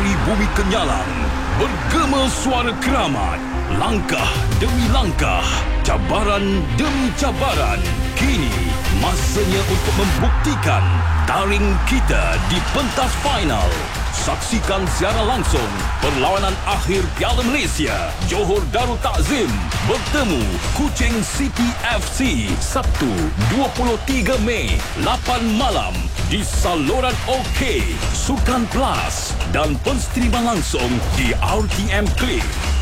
dari bumi Kenyalang, bergema suara keramat, langkah demi langkah, cabaran demi cabaran. Kini masanya untuk membuktikan taring kita di pentas final. Saksikan secara langsung perlawanan akhir Piala Malaysia. Johor Darul Takzim bertemu Kuching City FC Sabtu 23 Mei 8 malam di saluran OK, Sukan Plus dan penstriman langsung di RTM Click.